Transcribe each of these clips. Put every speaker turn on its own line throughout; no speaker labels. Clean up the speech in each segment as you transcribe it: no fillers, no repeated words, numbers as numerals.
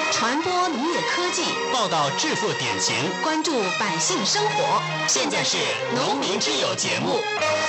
传播农业科技，
报道致富典型，
关注百姓生活。
现在是农民之友节目。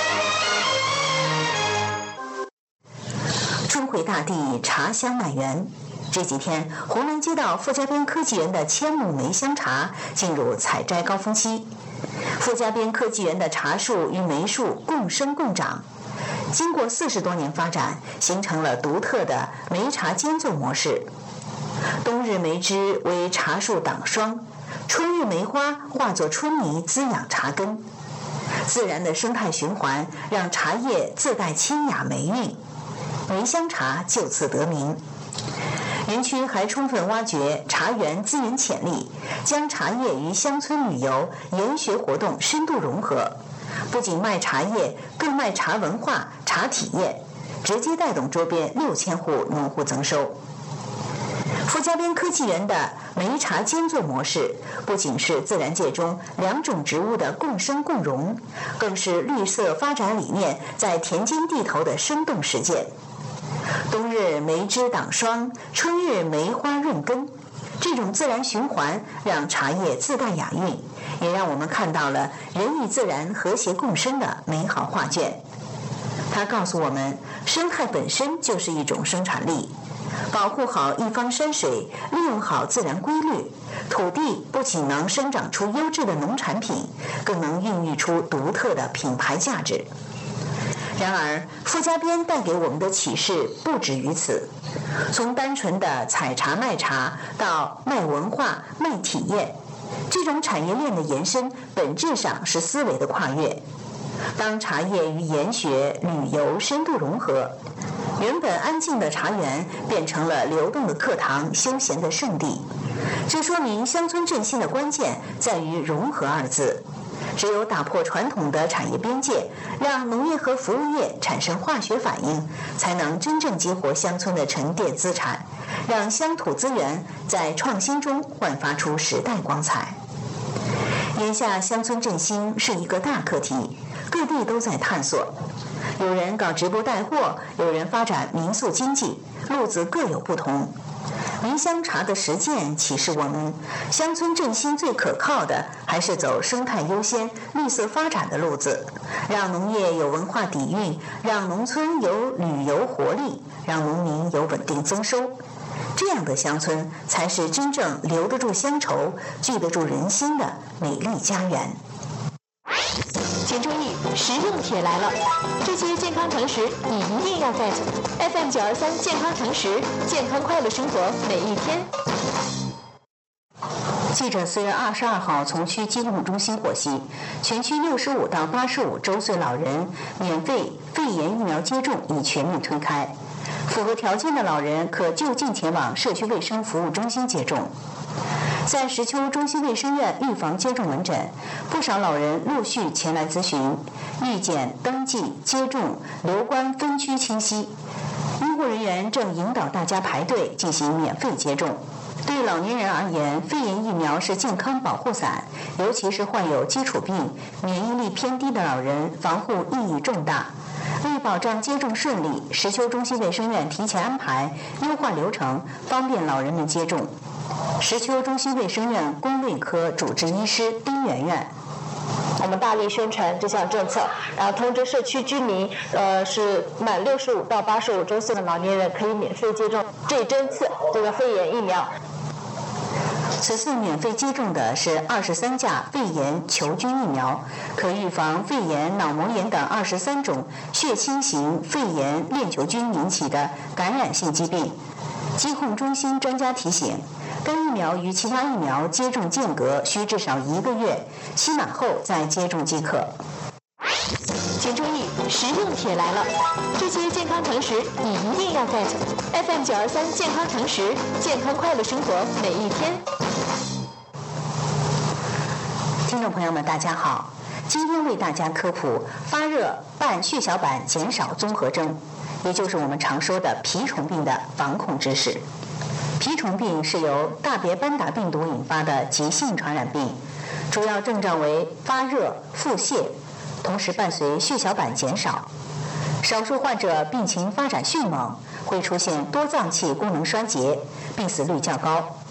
春回大地，茶香满园。这几天，红蓝街道傅家边科技园的千亩梅香茶进入采摘高峰期。傅家边科技园的茶树与梅树共生共长，经过40多年发展，形成了独特的梅茶间作模式。冬日梅枝为茶树挡霜，春日梅花化作春泥滋养茶根。自然的生态循环让茶叶自带清雅梅韵，梅香茶就此得名。园区还充分挖掘茶园资源潜力，将茶叶与乡村旅游、研学活动深度融合，不仅卖茶叶，更卖茶文化、茶体验，直接带动周边6000户农户增收。傅家边科技园的梅茶间作模式，不仅是自然界中2种植物的共生共荣，更是绿色发展理念在田间地头的生动实践。冬日梅枝挡霜，春日梅花润根，这种自然循环让茶叶自带雅韵，也让我们看到了人与自然和谐共生的美好画卷。它告诉我们，生态本身就是一种生产力，保护好一方山水，利用好自然规律，土地不仅能生长出优质的农产品，更能孕育出独特的品牌价值。然而，傅家边带给我们的启示不止于此。从单纯的采茶卖茶到卖文化、卖体验，这种产业链的延伸本质上是思维的跨越。当茶叶与研学、旅游深度融合，原本安静的茶园变成了流动的课堂、休闲的圣地。这说明乡村振兴的关键在于融合2字。只有打破传统的产业边界，让农业和服务业产生化学反应，才能真正激活乡村的沉淀资产，让乡土资源在创新中焕发出时代光彩。眼下乡村振兴是一个大课题，各地都在探索。有人搞直播带货，有人发展民宿经济，路子各有不同。梅香茶的实践启示我们，乡村振兴最可靠的还是走生态优先、绿色发展的路子，让农业有文化底蕴，让农村有旅游活力，让农民有稳定增收。这样的乡村才是真正留得住乡愁、聚得住人心的美丽家园。
请注意，实用帖来了！这些健康常识你一定要 get。FM 923健康常识，健康快乐生活每一天。
记者4月22号从区疾控中心获悉，全区65到85周岁老人免费肺炎疫苗接种已全面推开，符合条件的老人可就近前往社区卫生服务中心接种。在石丘中心卫生院预防接种门诊，不少老人陆续前来咨询，预检、登记、接种流关分区清晰，医护人员正引导大家排队进行免费接种。对老年人而言，肺炎疫苗是健康保护伞，尤其是患有基础病、免疫力偏低的老人，防护意义重大。为保障接种顺利，石丘中心卫生院提前安排优化流程，方便老人们接种。石丘中心卫生院公卫科主治医师丁媛媛，
我们大力宣传这项政策，然后通知社区居民，是满65到85周岁的老年人可以免费接种这一针次这个肺炎疫苗。
此次免费接种的是23价肺炎球菌疫苗，可预防肺炎、脑膜炎等23种血清型肺炎链球菌引起的感染性疾病。疾控中心专家提醒，该疫苗与其他疫苗接种间隔需至少1个月，期满后再接种即可。
请注意，实用帖来了！这些健康常识你一定要 get。FM 923健康常识，健康快乐生活每一天。
听众朋友们，大家好，今天为大家科普发热伴血小板减少综合征，也就是我们常说的蜱虫病的防控知识。蜱虫病是由大别班达病毒引发的急性传染病，主要症状为发热、腹泻，同时伴随血小板减少。少数患者病情发展迅猛，会出现多脏器功能衰竭，病死率较高。